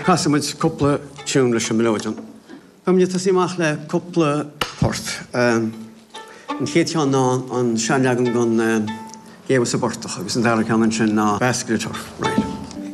Casamid cúpla tún leis an melóidean. Bam ní tasíach le cúpla port. An chéad ná an seanleagan gon géh sa bortach agus an dara ceann sin ná basculator. Right.